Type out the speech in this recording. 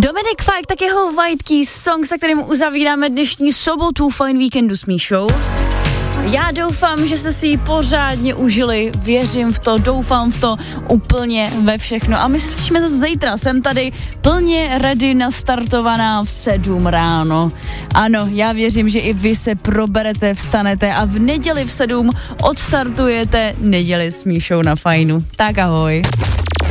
Dominik Fike, tak jeho White Keys song, se kterým uzavíráme dnešní sobotu Fajn víkendu s Míšou. Já doufám, že jste si ji pořádně užili, věřím v to, doufám v to úplně ve všechno. A my se slyšíme zase zítra, jsem tady plně ready nastartovaná v 7 ráno. Ano, já věřím, že i vy se proberete, vstanete a v neděli v 7 odstartujete neděli s Míšou na Fajnu. Tak ahoj.